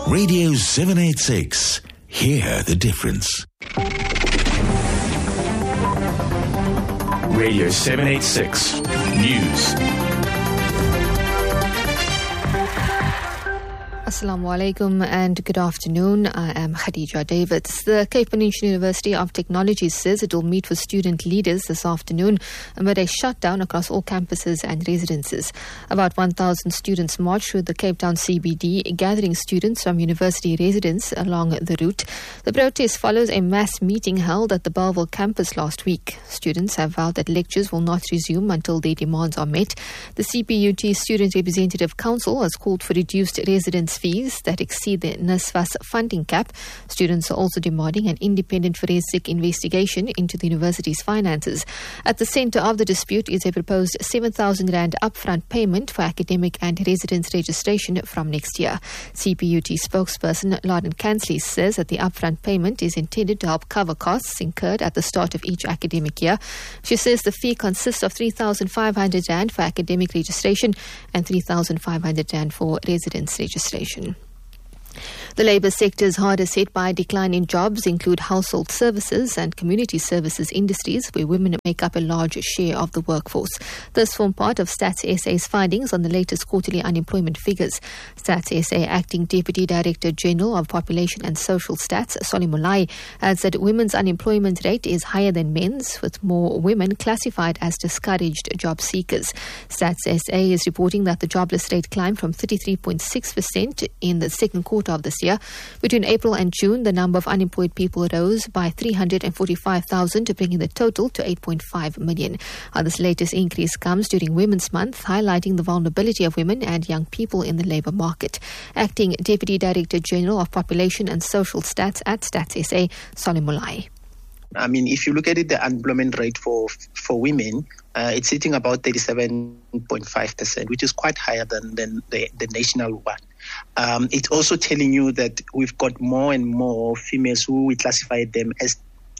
Radio 786. Hear the difference. Radio 786 News. Assalamu alaikum and good afternoon. I am Khadija Davids. The Cape Peninsula University of Technology says it will meet with student leaders this afternoon amid a shutdown across all campuses and residences. About 1,000 students marched through the Cape Town CBD, gathering students from university residents along the route. The protest follows a mass meeting held at the Bellville campus last week. Students have vowed that lectures will not resume until their demands are met. The CPUT Student Representative Council has called for reduced residence fees that exceed the NSFAS funding cap. Students are also demanding an independent forensic investigation into the university's finances. At the centre of the dispute is a proposed 7,000 Rand upfront payment for academic and residence registration from next year. CPUT spokesperson Lauren Kansley says that the upfront payment is intended to help cover costs incurred at the start of each academic year. She says the fee consists of 3,500 Rand for academic registration and 3,500 Rand for residence registration. The labour sectors hardest hit by a decline in jobs include household services and community services industries, where women make up a large share of the workforce. This formed part of Stats SA's findings on the latest quarterly unemployment figures. Stats SA Acting Deputy Director General of Population and Social Stats, Solly Molai, adds that women's unemployment rate is higher than men's, with more women classified as discouraged job seekers. Stats SA is reporting that the jobless rate climbed from 33.6% in the second quarter of this year. Between April and June, the number of unemployed people rose by 345,000, bringing the total to 8.5 million. This latest increase comes during Women's Month, highlighting the vulnerability of women and young people in the labour market. Acting Deputy Director General of Population and Social Stats at Stats SA, Solly Molai. I mean, if you look at it, the unemployment rate for women, it's sitting about 37.5%, which is quite higher than the national one. It's also telling you that we've got more and more females who we classify them as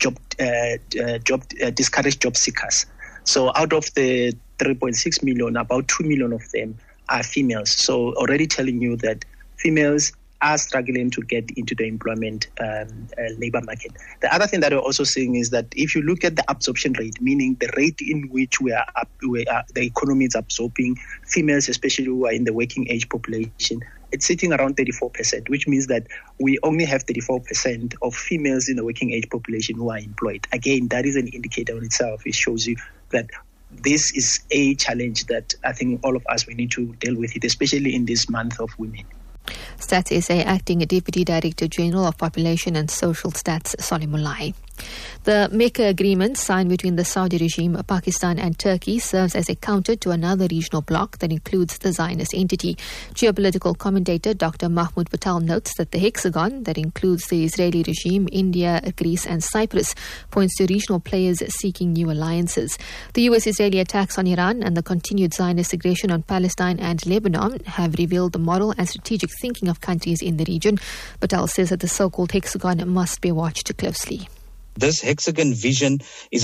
discouraged job seekers. So out of the 3.6 million, about 2 million of them are females. So already telling you that females are struggling to get into the employment labor market. The other thing that we're also seeing is that if you look at the absorption rate, meaning the rate in which the economy is absorbing females, especially who are in the working age population, it's sitting around 34%, which means that we only have 34% of females in the working age population who are employed. Again, that is an indicator in itself. It shows you that this is a challenge that I think all of us, we need to deal with it, especially in this month of women. Stats SA Acting Deputy Director General of Population and Social Stats, Solly Molai. The Mecca Agreement signed between the Saudi regime, Pakistan and Turkey serves as a counter to another regional bloc that includes the Zionist entity. Geopolitical commentator Dr. Mahmoud Patel notes that the hexagon that includes the Israeli regime, India, Greece and Cyprus points to regional players seeking new alliances. The US-Israeli attacks on Iran and the continued Zionist aggression on Palestine and Lebanon have revealed the moral and strategic thinking of countries in the region. Patel says that the so-called hexagon must be watched closely. This hexagon vision is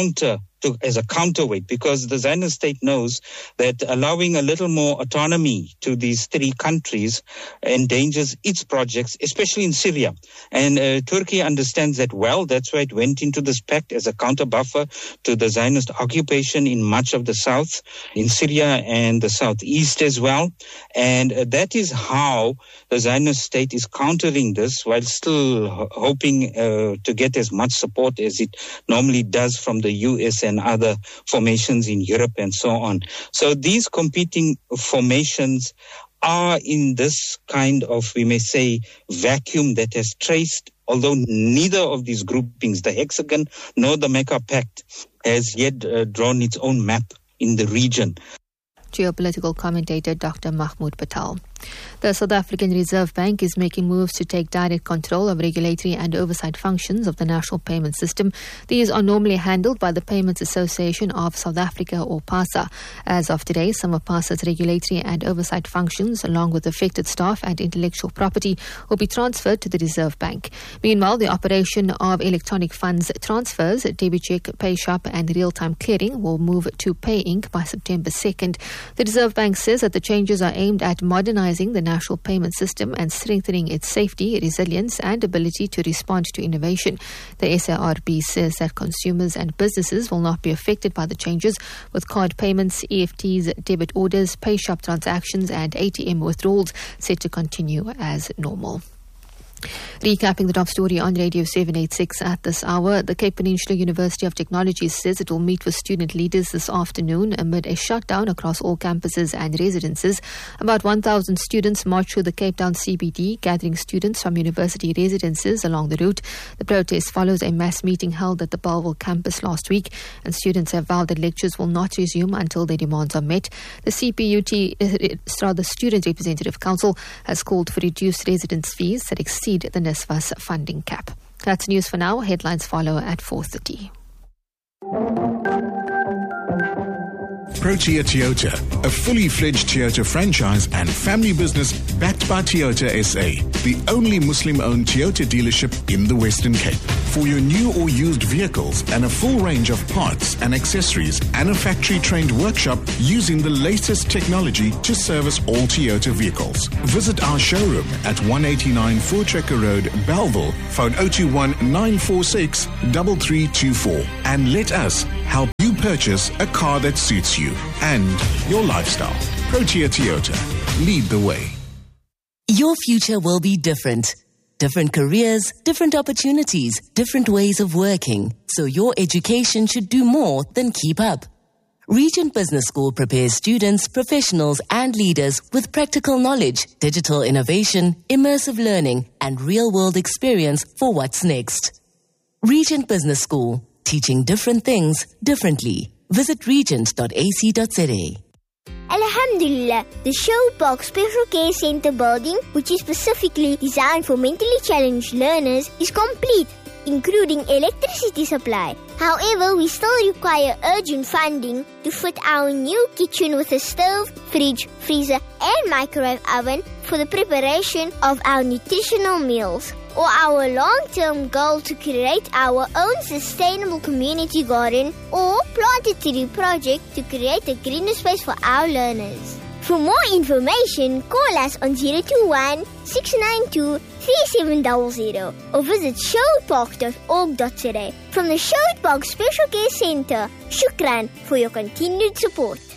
as a counterweight, because the Zionist state knows that allowing a little more autonomy to these three countries endangers its projects, especially in Syria. And Turkey understands that well. That's why it went into this pact as a counter buffer to the Zionist occupation in much of the south, in Syria and the southeast as well. And that is how the Zionist state is countering this, while still hoping to get as much support as it normally does from the US and other formations in Europe and so on. So these competing formations are in this kind of, we may say, vacuum that has traced, although neither of these groupings, the Hexagon nor the Mecca Pact, has yet drawn its own map in the region. Geopolitical commentator Dr. Mahmoud Patel. The South African Reserve Bank is making moves to take direct control of regulatory and oversight functions of the national payment system. These are normally handled by the Payments Association of South Africa, or PASA. As of today, some of PASA's regulatory and oversight functions, along with affected staff and intellectual property, will be transferred to the Reserve Bank. Meanwhile, the operation of electronic funds transfers, DebiCheck, PayShap and real-time clearing will move to PayInc by September 2nd. The Reserve Bank says that the changes are aimed at modernizing modernising the national payment system and strengthening its safety, resilience and ability to respond to innovation. The SARB says that consumers and businesses will not be affected by the changes, with card payments, EFTs, debit orders, pay shop transactions and ATM withdrawals set to continue as normal. Recapping the top story on Radio 786 at this hour, the Cape Peninsula University of Technology says it will meet with student leaders this afternoon amid a shutdown across all campuses and residences. About 1,000 students marched through the Cape Town CBD, gathering students from university residences along the route. The protest follows a mass meeting held at the Bellville campus last week, and students have vowed that lectures will not resume until their demands are met. The the Student Representative Council, has called for reduced residence fees that exceed the NSFAS funding cap. That's news for now. Headlines follow at 4:30. Protea Toyota, a fully fledged Toyota franchise and family business backed by Toyota SA, the only Muslim-owned Toyota dealership in the Western Cape. For your new or used vehicles and a full range of parts and accessories and a factory-trained workshop using the latest technology to service all Toyota vehicles. Visit our showroom at 189 Voortrekker Road, Bellville, phone 021 946 3324, and let us help you purchase a car that suits you and your lifestyle. Protea Toyota, lead the way. Your future will be different. Different careers, different opportunities, different ways of working. So your education should do more than keep up. Regent Business School prepares students, professionals and leaders with practical knowledge, digital innovation, immersive learning and real-world experience for what's next. Regent Business School, teaching different things differently. Visit regent.ac.za. Alhamdulillah, the Sherwood Park Special Care Centre building, which is specifically designed for mentally challenged learners, is complete, including electricity supply. However, we still require urgent funding to fit our new kitchen with a stove, fridge, freezer and microwave oven for the preparation of our nutritional meals, or our long-term goal to create our own sustainable community garden or plant a tree project to create a greener space for our learners. For more information, call us on 021 692 3700 or visit sherwoodpark.org.za. From the Sherwood Park Special Care Centre, shukran for your continued support.